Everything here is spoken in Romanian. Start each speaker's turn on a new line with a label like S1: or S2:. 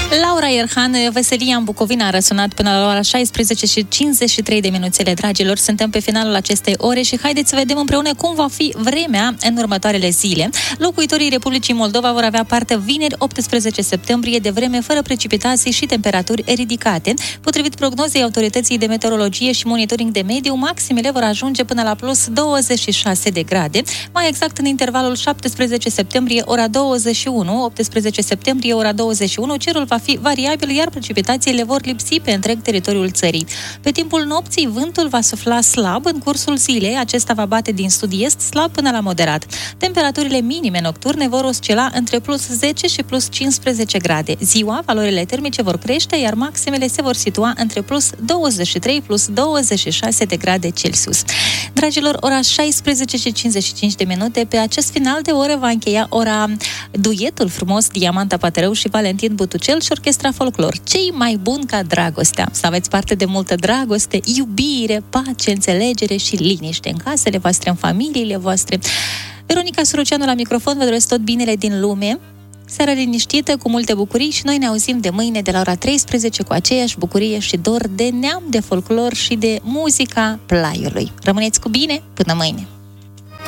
S1: Laura Ierhan, veselia în Bucovina a răsunat până la ora 16 și 53 de minuțele, dragilor. Suntem pe finalul acestei ore și haideți să vedem împreună cum va fi vremea în următoarele zile. Locuitorii Republicii Moldova vor avea parte vineri 18 septembrie de vreme fără precipitații și temperaturi ridicate. Potrivit prognozei Autorității de Meteorologie și Monitoring de Mediu, maximele vor ajunge până la plus 26 de grade, mai exact în intervalul 17 septembrie ora 21, 18 septembrie ora 21, cerul va fi variabil, iar precipitațiile vor lipsi pe întreg teritoriul țării. Pe timpul nopții, vântul va sufla slab, în cursul zilei acesta va bate din sud-est slab până la moderat. Temperaturile minime nocturne vor oscila între plus 10 și plus 15 grade. Ziua, valorile termice vor crește, iar maximele se vor situa între plus 23 plus 26 de grade Celsius. Dragilor, ora 16 și 55 de minute, pe acest final de oră va încheia duetul frumos Diamanta Paterău și Valentin Butucel și Orchestra Folclor. Cei mai buni ca dragostea. Să aveți parte de multă dragoste, iubire, pace, înțelegere și liniște în casele voastre, în familiile voastre. Veronica Suruceanu la microfon, vă doresc tot binele din lume. Seara liniștită, cu multe bucurii și noi ne auzim de mâine de la ora 13 cu aceeași bucurie și dor de neam, de folclor și de muzica Plaiului. Rămâneți cu bine, până mâine!